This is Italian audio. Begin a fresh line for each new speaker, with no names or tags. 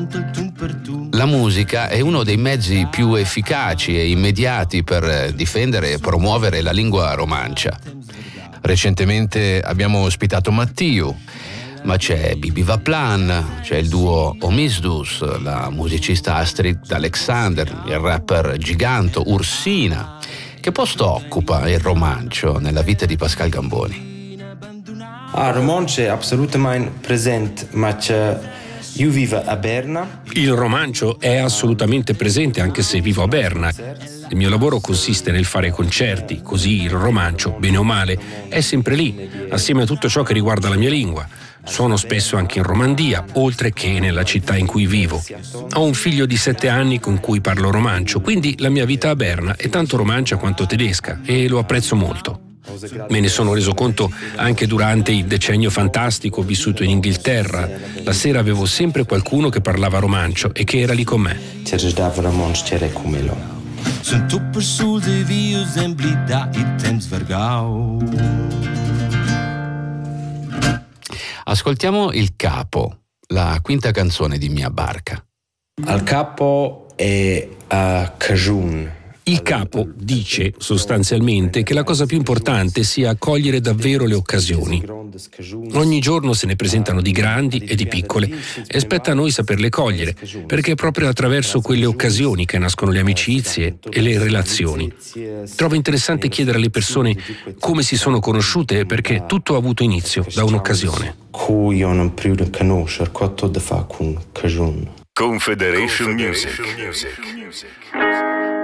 La musica è uno dei mezzi più efficaci e immediati per difendere e promuovere la lingua romancia.
Recentemente abbiamo ospitato Mattiu,
Ma c'è Bibi Vaplan, c'è il duo Omisdus, la musicista Astrid Alexander, il rapper Giganto, Ursina. Che posto occupa il romancio nella vita di Pascal Gamboni?
Romancio è assolutamente presente, ma io vivo a Berna.
Il romancio è assolutamente presente anche se vivo a Berna. Il mio lavoro consiste nel fare concerti, così il romancio, bene o male, è sempre lì, assieme a tutto ciò che riguarda la mia lingua. Suono spesso anche in Romandia, oltre che nella città in cui vivo. Ho un figlio di 7 anni con cui parlo romancio, quindi la mia vita a Berna è tanto romancia quanto tedesca e lo apprezzo molto. Me ne sono reso conto anche durante il decennio fantastico vissuto in Inghilterra. La sera avevo sempre qualcuno che parlava romancio e che era lì con me.
Sunt tu per sul de vius emblida il temps vergau.
Ascoltiamo Il Capo, la quinta canzone di Mia Barca.
Al capo è Cajun.
Il capo dice sostanzialmente che la cosa più importante sia cogliere davvero le occasioni. Ogni giorno se ne presentano di grandi e di piccole e spetta a noi saperle cogliere, perché è proprio attraverso quelle occasioni che nascono le amicizie e le relazioni. Trovo interessante chiedere alle persone come si sono conosciute, perché tutto ha avuto inizio da un'occasione.
Confederation Music.